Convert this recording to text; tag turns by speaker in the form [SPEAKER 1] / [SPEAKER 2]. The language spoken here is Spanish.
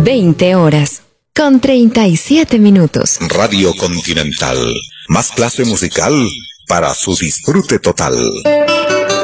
[SPEAKER 1] 20 horas, con 37 minutos.
[SPEAKER 2] Radio Continental. Más clase musical para su disfrute total.